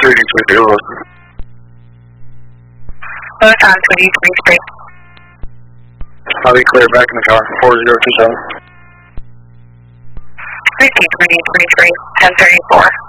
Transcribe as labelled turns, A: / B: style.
A: 323, listen.
B: Lotus on 2023.
A: I'll be clear back in the car, 4027.
B: 2023, 1034.